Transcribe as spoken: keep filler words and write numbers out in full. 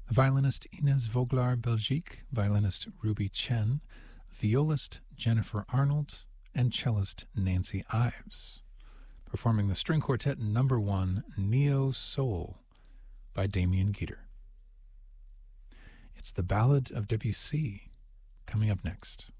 The violinist Ines Voglar-Belgique, violinist Ruby Chen, violist Jennifer Arnold, and cellist Nancy Ives, performing the string quartet number one, Neo Soul, by Damien Geter. It's the Ballad of Debussy, coming up next.